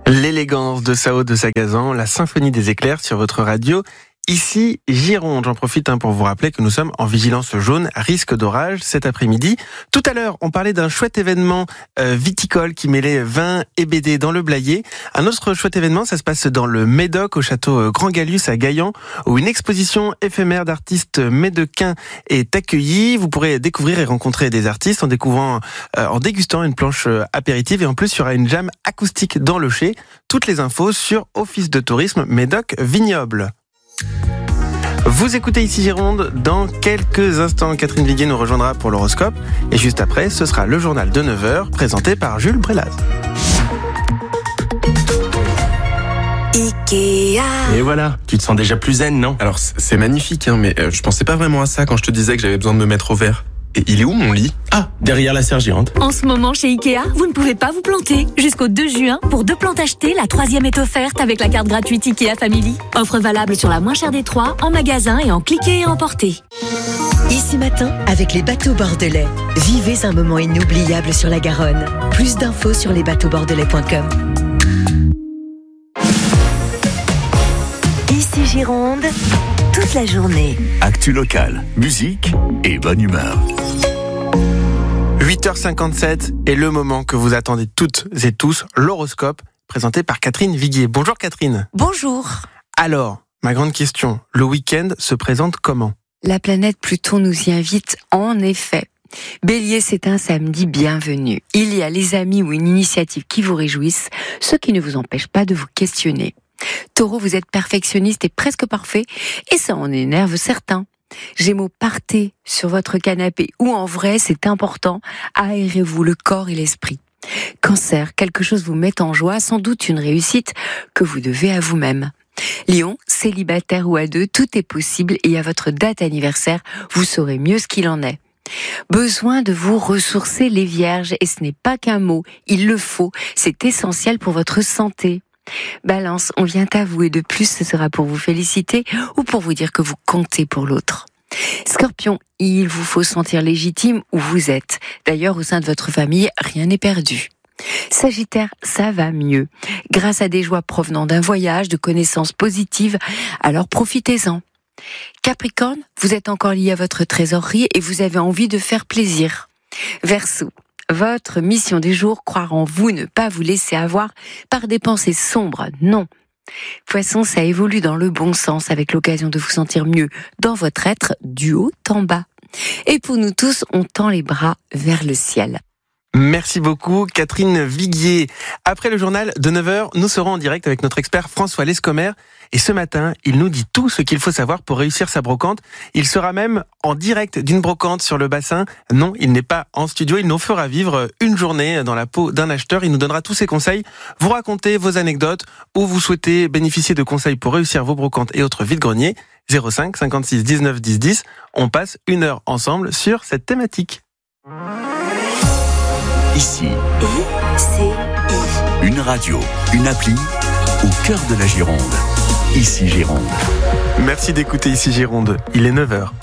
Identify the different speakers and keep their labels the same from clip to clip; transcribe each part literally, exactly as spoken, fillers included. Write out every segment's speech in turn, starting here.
Speaker 1: L'élégance de Sao de Sagazan, la symphonie des éclairs sur votre radio. Ici, Gironde. J'en profite hein, pour vous rappeler que nous sommes en vigilance jaune, risque d'orage cet après-midi. Tout à l'heure, on parlait d'un chouette événement euh, viticole qui mêlait vin et B D dans le Blayais. Un autre chouette événement, ça se passe dans le Médoc, au château Grand Gallus à Gaillan, où une exposition éphémère d'artistes médocains est accueillie. Vous pourrez découvrir et rencontrer des artistes en découvrant, euh, en dégustant une planche apéritive. Et en plus, il y aura une jam acoustique dans le chai. Toutes les infos sur Office de tourisme Médoc Vignoble. Vous écoutez ici Gironde, dans quelques instants Catherine Viguier nous rejoindra pour l'horoscope et juste après ce sera le journal de neuf heures présenté par Jules Brélaz.
Speaker 2: Ikea.
Speaker 3: Et voilà, tu te sens déjà plus zen, non?
Speaker 4: Alors c'est magnifique, hein, mais euh, je pensais pas vraiment à ça quand je te disais que j'avais besoin de me mettre au vert. Et il est où mon lit?
Speaker 3: Ah, derrière la serre géante.
Speaker 2: En ce moment chez Ikea, vous ne pouvez pas vous planter. Jusqu'au deux juin, pour deux plantes achetées, la troisième est offerte avec la carte gratuite Ikea Family. Offre valable sur la moins chère des trois, en magasin et en cliquer et emporter.
Speaker 5: Ici Matin, avec les bateaux bordelais. Vivez un moment inoubliable sur la Garonne. Plus d'infos sur les bateaux bordelais point com. Ici Gironde, toute la journée.
Speaker 6: Actu locale, musique et bonne humeur.
Speaker 1: huit heures cinquante-sept est le moment que vous attendez toutes et tous, l'horoscope présenté par Catherine Viguier. Bonjour Catherine.
Speaker 7: Bonjour.
Speaker 1: Alors, ma grande question, le week-end se présente comment?
Speaker 7: La planète Pluton nous y invite en effet. Bélier, c'est un samedi bienvenu. Il y a les amis ou une initiative qui vous réjouissent, ce qui ne vous empêche pas de vous questionner. Taureau, vous êtes perfectionniste et presque parfait, et ça en énerve certains. Gémeaux, partez sur votre canapé ou en vrai, c'est important, aérez-vous le corps et l'esprit. Cancer, quelque chose vous met en joie, sans doute une réussite que vous devez à vous-même. Lion, célibataire ou à deux, tout est possible et à votre date anniversaire, vous saurez mieux ce qu'il en est. Besoin de vous ressourcer les vierges, et ce n'est pas qu'un mot, il le faut, c'est essentiel pour votre santé. Balance, on vient à vous et de plus ce sera pour vous féliciter ou pour vous dire que vous comptez pour l'autre. Scorpion, il vous faut sentir légitime où vous êtes. D'ailleurs, au sein de votre famille, rien n'est perdu. Sagittaire, ça va mieux. Grâce à des joies provenant d'un voyage, de connaissances positives, alors profitez-en. Capricorne, vous êtes encore lié à votre trésorerie et vous avez envie de faire plaisir. Verseau, votre mission du jour, croire en vous, ne pas vous laisser avoir par des pensées sombres, non. Poisson, ça évolue dans le bon sens avec l'occasion de vous sentir mieux dans votre être du haut en bas. Et pour nous tous, on tend les bras vers le ciel.
Speaker 1: Merci beaucoup Catherine Viguier. Après le journal de neuf heures, nous serons en direct avec notre expert François Lescomer. Et ce matin, il nous dit tout ce qu'il faut savoir pour réussir sa brocante. Il sera même en direct d'une brocante sur le bassin. Non, il n'est pas en studio, il nous fera vivre une journée dans la peau d'un acheteur. Il nous donnera tous ses conseils, vous raconter vos anecdotes ou vous souhaitez bénéficier de conseils pour réussir vos brocantes et autres vides-greniers. zéro cinq cinquante-six dix-neuf dix dix. On passe une heure ensemble sur cette thématique.
Speaker 6: Ici,
Speaker 5: I C I.
Speaker 6: une radio, une appli au cœur de la Gironde. Ici Gironde.
Speaker 1: Merci d'écouter Ici Gironde. Il est neuf heures.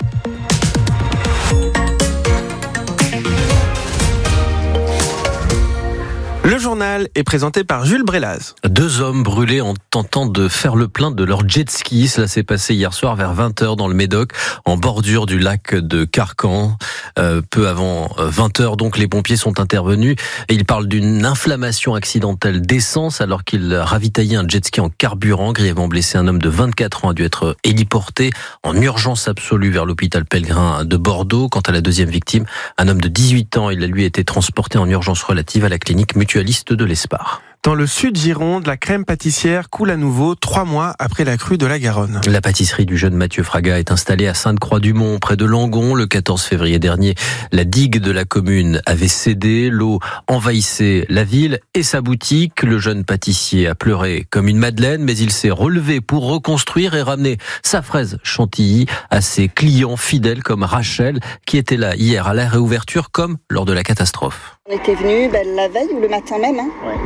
Speaker 1: Le journal est présenté par Jules Brélaz.
Speaker 8: Deux hommes brûlés en tentant de faire le plein de leur jet ski. Cela s'est passé hier soir vers vingt heures dans le Médoc, en bordure du lac de Carcan. Euh, peu avant vingt heures, donc, les pompiers sont intervenus. Et ils parlent d'une inflammation accidentelle d'essence alors qu'ils ravitaillaient un jet ski en carburant. Grièvement blessé, un homme de vingt-quatre ans a dû être héliporté en urgence absolue vers l'hôpital Pellegrin de Bordeaux. Quant à la deuxième victime, un homme de dix-huit ans, il a lui été transporté en urgence relative à la clinique mutuelle de l'Espar.
Speaker 1: Dans le sud Gironde, la crème pâtissière coule à nouveau trois mois après la crue de la Garonne.
Speaker 8: La pâtisserie du jeune Mathieu Fraga est installée à Sainte-Croix-du-Mont, près de Langon. Le quatorze février dernier, la digue de la commune avait cédé. L'eau envahissait la ville et sa boutique. Le jeune pâtissier a pleuré comme une madeleine, mais il s'est relevé pour reconstruire et ramener sa fraise chantilly à ses clients fidèles comme Rachel, qui était là hier à la réouverture comme lors de la catastrophe.
Speaker 9: On était venu ben, la veille ou le matin même. Hein. Ouais. Le matin même.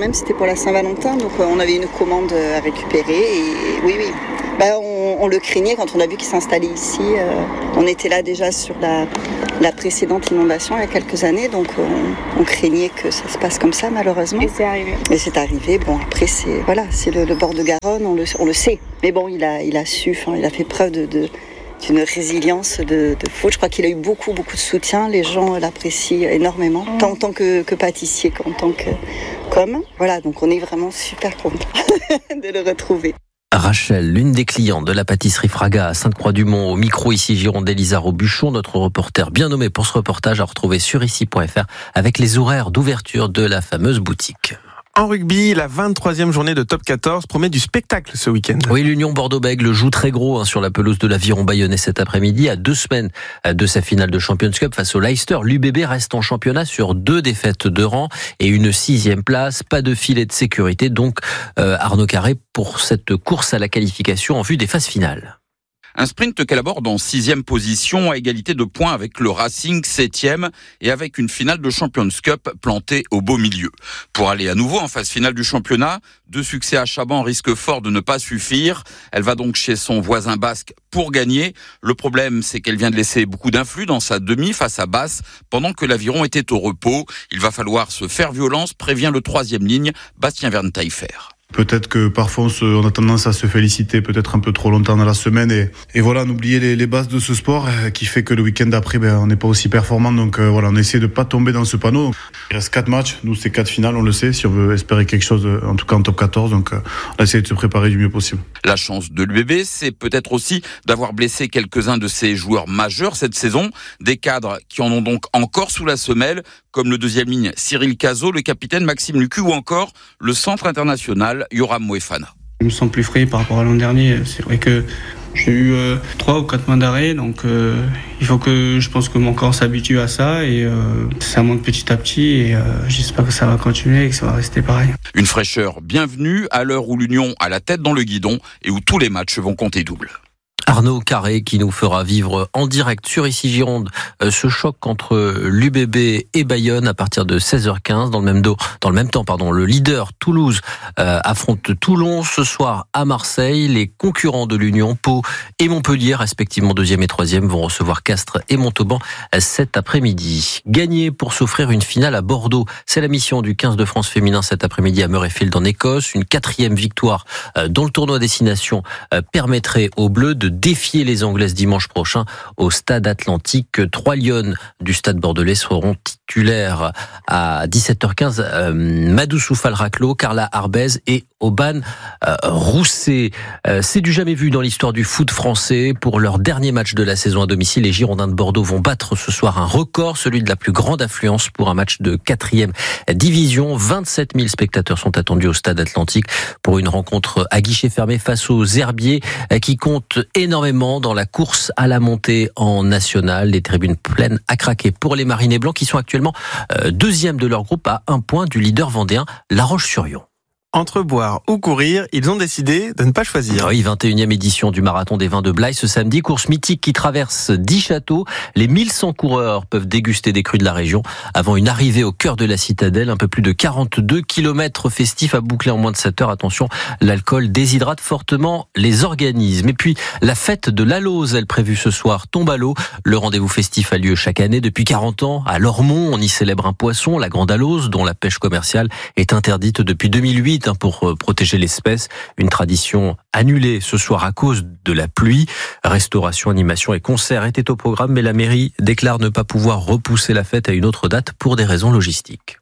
Speaker 9: même, c'était pour la Saint-Valentin, donc on avait une commande à récupérer. Et oui, oui. Bah, on, on le craignait quand on a vu qu'il s'installait ici. Euh, on était là déjà sur la, la précédente inondation il y a quelques années, donc on, on craignait que ça se passe comme ça, malheureusement.
Speaker 10: Et c'est arrivé.
Speaker 9: Et c'est arrivé. Bon, après, c'est, voilà, c'est le, le bord de Garonne, on le, on le sait. Mais bon, il a, il a su, hein, il a fait preuve de... de d'une résilience de, de foot. Je crois qu'il a eu beaucoup, beaucoup de soutien. Les gens l'apprécient énormément, tant en tant que, que pâtissier qu'en tant que com. Voilà, donc on est vraiment super contents de le retrouver.
Speaker 8: Rachel, l'une des clientes de la pâtisserie Fraga à Sainte-Croix-du-Mont, au micro ici Gironde d'Elisa Robuchon, notre reporter bien nommé pour ce reportage à retrouver sur ici point f r avec les horaires d'ouverture de la fameuse boutique.
Speaker 1: En rugby, la vingt-troisième journée de top quatorze promet du spectacle ce week-end.
Speaker 8: Oui, l'Union Bordeaux-Bègles joue très gros hein, sur la pelouse de l'Aviron Bayonnais cet après-midi, à deux semaines de sa finale de Champions Cup face au Leicester. L'U B B reste en championnat sur deux défaites de rang et une sixième place. Pas de filet de sécurité, donc euh, Arnaud Carré pour cette course à la qualification en vue des phases finales.
Speaker 11: Un sprint qu'elle aborde en sixième position à égalité de points avec le Racing septième et avec une finale de Champions Cup plantée au beau milieu. Pour aller à nouveau en phase finale du championnat, deux succès à Chaban risquent fort de ne pas suffire. Elle va donc chez son voisin basque pour gagner. Le problème, c'est qu'elle vient de laisser beaucoup d'influx dans sa demi face à Basse pendant que l'Aviron était au repos. Il va falloir se faire violence, prévient le troisième ligne, Bastien Verne-Taillefer.
Speaker 12: Peut-être que parfois on, se, on a tendance à se féliciter peut-être un peu trop longtemps dans la semaine et, et voilà, n'oublier les, les bases de ce sport euh, qui fait que le week-end d'après ben, on n'est pas aussi performant, donc euh, voilà, on essaie de pas tomber dans ce panneau. Il reste quatre matchs, nous c'est quatre finales, on le sait, si on veut espérer quelque chose en tout cas en top quatorze, donc euh, on essaie de se préparer du mieux possible.
Speaker 11: La chance de l'U B B, c'est peut-être aussi d'avoir blessé quelques-uns de ses joueurs majeurs cette saison, des cadres qui en ont donc encore sous la semelle, comme le deuxième ligne Cyril Cazot, le capitaine Maxime Lucu ou encore le centre international Yoram Moefana.
Speaker 13: Je me sens plus frais par rapport à l'an dernier. C'est vrai que j'ai eu euh, trois ou quatre mois d'arrêt, donc euh, il faut que je pense que mon corps s'habitue à ça et euh, ça monte petit à petit et euh, j'espère que ça va continuer et que ça va rester pareil.
Speaker 11: Une fraîcheur bienvenue à l'heure où l'Union a la tête dans le guidon et où tous les matchs vont compter double.
Speaker 8: Arnaud Carré qui nous fera vivre en direct sur ici Gironde ce choc entre l'U B B et Bayonne à partir de seize heures quinze. Dans le même, do, dans le même temps, pardon, le leader Toulouse euh, affronte Toulon ce soir à Marseille. Les concurrents de l'Union, Pau et Montpellier, respectivement deuxième et troisième, vont recevoir Castres et Montauban cet après-midi. Gagner pour s'offrir une finale à Bordeaux, c'est la mission du quinze de France féminin cet après-midi à Murrayfield en Écosse. Une quatrième victoire euh, dans le tournoi destination euh, permettrait aux Bleus de défier les Anglaises dimanche prochain au Stade Atlantique. Trois Lyonnes du Stade Bordelais seront titulaires à dix-sept heures quinze. Euh, Madou Soufal-Raclo, Carla Arbez et Oban euh, Rousset. Euh, c'est du jamais vu dans l'histoire du foot français. Pour leur dernier match de la saison à domicile, les Girondins de Bordeaux vont battre ce soir un record, celui de la plus grande affluence pour un match de quatrième division. vingt-sept mille spectateurs sont attendus au Stade Atlantique pour une rencontre à guichet fermé face aux Herbiers qui comptent énormément dans la course à la montée en nationale. Les tribunes pleines à craquer pour les Marinés Blancs qui sont actuellement euh, deuxième de leur groupe à un point du leader vendéen La Roche-sur-Yon.
Speaker 1: Entre boire ou courir, ils ont décidé de ne pas choisir.
Speaker 8: Oui, vingt et unième édition du Marathon des Vins de Blaye ce samedi. Course mythique qui traverse dix châteaux. Les mille cent coureurs peuvent déguster des crus de la région avant une arrivée au cœur de la citadelle. Un peu plus de quarante-deux kilomètres festifs à boucler en moins de sept heures. Attention, l'alcool déshydrate fortement les organismes. Et puis, la fête de l'Alose, elle prévue ce soir, tombe à l'eau. Le rendez-vous festif a lieu chaque année depuis quarante ans. À Lormont, on y célèbre un poisson, la grande alose, dont la pêche commerciale est interdite depuis deux mille huit. Pour protéger l'espèce, une tradition annulée ce soir à cause de la pluie. Restauration, animation et concerts étaient au programme, mais la mairie déclare ne pas pouvoir repousser la fête à une autre date pour des raisons logistiques.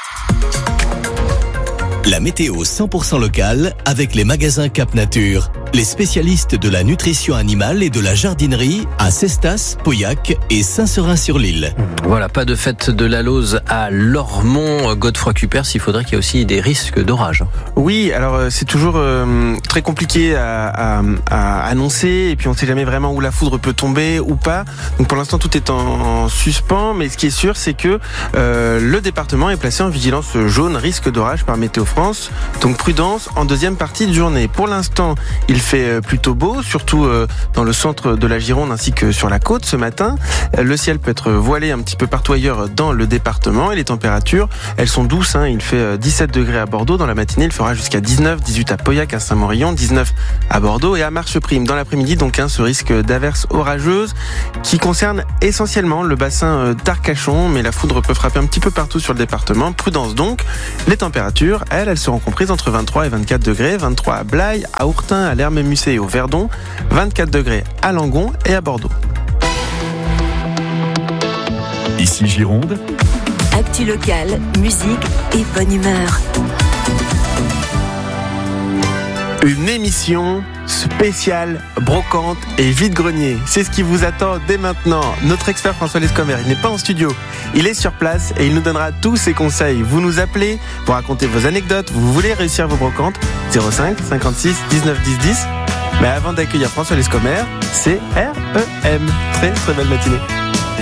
Speaker 14: La météo cent pour cent locale avec les magasins Cap Nature. Les spécialistes de la nutrition animale et de la jardinerie à Cestas, Pauillac et Saint-Seurin-sur-l'Île.
Speaker 8: Voilà, pas de fête de la Lose à Lormont. Godefroy Cupers, il faudrait qu'il y ait aussi des risques d'orage.
Speaker 1: Oui, alors c'est toujours euh, très compliqué à, à, à annoncer et puis on ne sait jamais vraiment où la foudre peut tomber ou pas. Donc pour l'instant tout est en, en suspens, mais ce qui est sûr c'est que euh, le département est placé en vigilance jaune risque d'orage par Météo France. Donc prudence en deuxième partie de journée. Pour l'instant, il fait plutôt beau, surtout dans le centre de la Gironde ainsi que sur la côte ce matin. Le ciel peut être voilé un petit peu partout ailleurs dans le département et les températures, elles sont douces. Hein. Il fait dix-sept degrés à Bordeaux dans la matinée, il fera jusqu'à dix-neuf, dix-huit à Pauillac, à Saint-Morillon, dix-neuf à Bordeaux et à Marcheprime. Dans l'après-midi, donc, hein, ce risque d'averses orageuses qui concerne essentiellement le bassin d'Arcachon, mais la foudre peut frapper un petit peu partout sur le département. Prudence donc. Les températures, elles, elles seront comprises entre vingt-trois et vingt-quatre degrés. vingt-trois à Blaye, à Ourtin, à l'Hermé-Musset et au Verdon. vingt-quatre degrés à Langon et à Bordeaux.
Speaker 6: Ici Gironde.
Speaker 2: Actu locale, musique et bonne humeur.
Speaker 1: Une émission spéciale, brocante et vide-grenier. C'est ce qui vous attend dès maintenant. Notre expert François Lescomer, il n'est pas en studio. Il est sur place et il nous donnera tous ses conseils. Vous nous appelez pour raconter vos anecdotes. Vous voulez réussir vos brocantes. zéro cinq cinquante-six dix-neuf dix dix. Mais avant d'accueillir François Lescomer, c'est R E M. Très très belle matinée.